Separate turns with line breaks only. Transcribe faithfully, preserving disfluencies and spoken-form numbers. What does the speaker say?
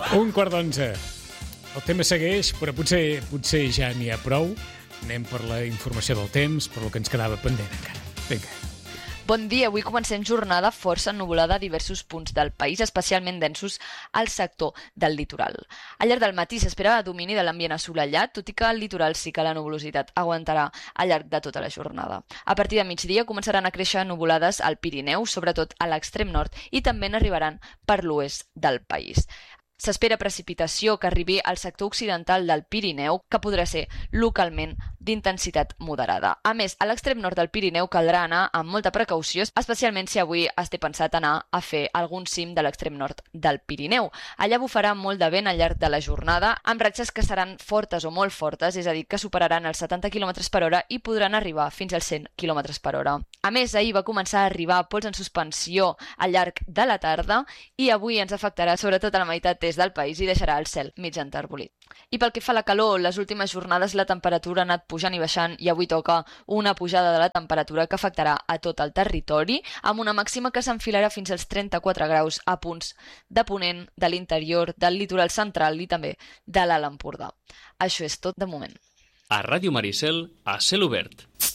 Un quart d'onze. El tema segueix, però potser, potser ja n'hi ha prou. Anem per la informació del temps, per el que ens quedava pendent encara. Vinga.
Bon dia, avui comencem jornada força ennuvolada a diversos punts del país, especialment densos al sector del litoral. Al llarg del matí s'espera domini de l'ambient assolellat, tot i que al litoral sí que la nuvolositat aguantarà al llarg de tota la jornada. A partir de migdia començaran a créixer nuvolades al Pirineu, sobretot a l'extrem nord, i també n'arribaran per l'oest del país. S'espera precipitació que arribi al sector occidental del Pirineu, que podrà ser localment d'intensitat moderada. A més, a l'extrem nord del Pirineu caldrà anar amb molta precaució, especialment si avui es té pensat anar a fer algun cim de l'extrem nord del Pirineu. Allà bufarà molt de vent al llarg de la jornada, amb ratxes que seran fortes o molt fortes, és a dir, que superaran els setanta quilòmetres per hora i podran arribar fins als cent quilòmetres per hora. A més, ahir va començar a arribar pols en suspensió al llarg de la tarda i avui ens afectarà sobretot a la meitat est del país i deixarà el cel mig enterbolit. I pel que fa a la calor, les últimes jornades la temperatura ha anat pujant i baixant i avui toca una pujada de la temperatura que afectarà a tot el territori, amb una màxima que s'enfilarà fins als trenta-quatre graus a punts de Ponent, de l'interior, del litoral central i també de l'Alt Empordà. Això és tot de moment.
A Ràdio Maricel, a cel obert.